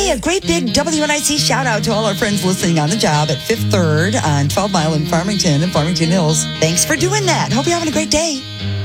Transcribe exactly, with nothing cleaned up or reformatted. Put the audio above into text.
Hey, a great big W N I C shout out to all our friends listening on the job at Fifth Third on twelve Mile in Farmington and Farmington Hills. Thanks for doing that. Hope you're having a great day.